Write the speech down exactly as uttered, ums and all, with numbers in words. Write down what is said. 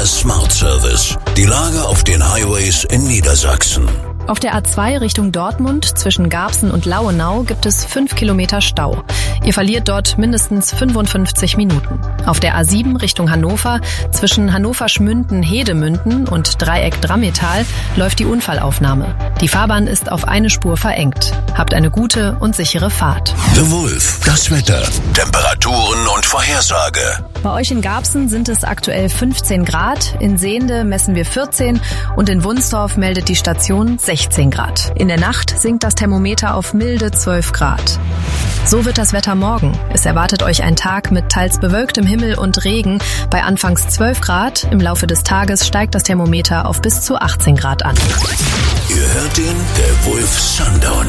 Smart Service. Die Lage auf den Highways in Niedersachsen. Auf der A zwei Richtung Dortmund zwischen Garbsen und Lauenau gibt es fünf Kilometer Stau. Ihr verliert dort mindestens fünfundfünfzig Minuten. Auf der A sieben Richtung Hannover zwischen Hannover-Schmünden-Hedemünden und Dreieck Drammetal läuft die Unfallaufnahme. Die Fahrbahn ist auf eine Spur verengt. Habt eine gute und sichere Fahrt. The Wolf, das Wetter, Temperaturen und Vorhersage. Bei euch in Garbsen sind es aktuell fünfzehn Grad, in Sehnde messen wir vierzehn und in Wunstorf meldet die Station sechzehn Grad. In der Nacht sinkt das Thermometer auf milde zwölf Grad. So wird das Wetter morgen. Es erwartet euch ein Tag mit teils bewölktem Himmel und Regen bei anfangs zwölf Grad. Im Laufe des Tages steigt das Thermometer auf bis zu achtzehn Grad an. Ihr hört den The Wolf Sundown.